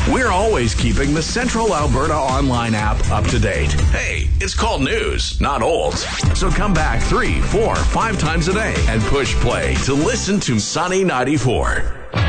We're always keeping the Central Alberta Online app up to date. Hey, it's called news, not old. So come back 3, 4, 5 times a day and push play to listen to Sunny 94.